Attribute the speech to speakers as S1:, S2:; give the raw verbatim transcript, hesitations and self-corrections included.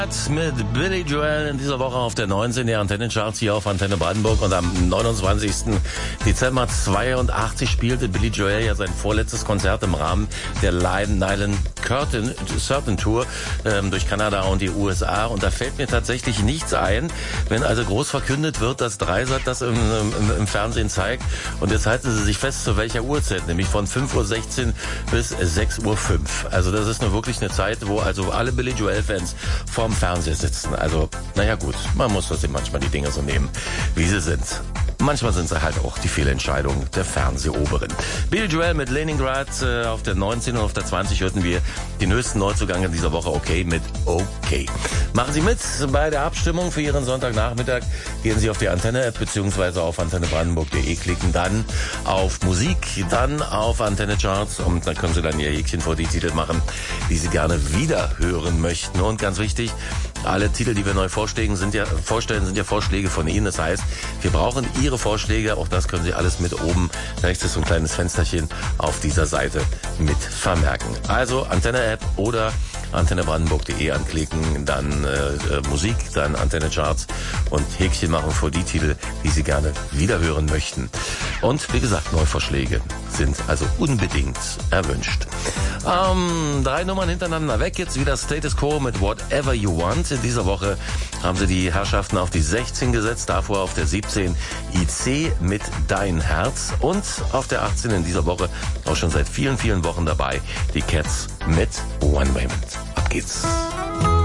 S1: Mit Billy Joel in dieser Woche auf der neunzehn der Antennecharts hier auf Antenne Brandenburg, und am neunundzwanzigsten Dezember zweiundachtzig spielte Billy Joel ja sein vorletztes Konzert im Rahmen der Live Nylon Curtain Certain Tour ähm, durch Kanada und die U S A, und da fällt mir tatsächlich nichts ein, wenn also groß verkündet wird, dass Dreisat das im, im, im Fernsehen zeigt, und jetzt halten Sie sich fest, zu welcher Uhrzeit, nämlich von fünf Uhr sechzehn bis sechs Uhr fünf. Also das ist nur wirklich eine Zeit, wo also alle Billy Joel Fans vorm Fernseher sitzen. Also, naja gut, man muss trotzdem manchmal die Dinge so nehmen, wie sie sind. Manchmal sind sie halt auch die Fehlentscheidungen der Fernsehoberen. Billy Joel mit Leningrad äh, auf der neunzehn und auf der zwanzig hörten wir den höchsten Neuzugang in dieser Woche, Okay, mit Okay. Machen Sie mit bei der Abstimmung für Ihren Sonntagnachmittag. Gehen Sie auf die Antenne-App beziehungsweise auf antenne brandenburg punkt de, klicken dann auf Musik, dann auf Antenne-Charts, und dann können Sie dann Ihr Häkchen vor die Titel machen, die Sie gerne wieder hören möchten. Und ganz wichtig, alle Titel, die wir neu vorstellen, sind ja, vorstellen, sind ja Vorschläge von Ihnen. Das heißt, wir brauchen Ihre Vorschläge. Auch das können Sie alles mit oben rechts ist so ein kleines Fensterchen auf dieser Seite mit vermerken. Also Antenne-App oder antenne brandenburg punkt de anklicken, dann äh, Musik, dann Antenne-Charts und Häkchen machen vor die Titel, die Sie gerne wiederhören möchten. Und wie gesagt, Neuvorschläge sind also unbedingt erwünscht. Ähm, drei Nummern hintereinander weg, jetzt wieder Status Quo mit Whatever You Want. In dieser Woche haben sie die Herrschaften auf die sechzehn gesetzt, davor auf der siebzehn I C mit Dein Herz, und auf der achtzehn in dieser Woche auch schon seit vielen, vielen Wochen dabei die Cats mit One Moment. Ab geht's.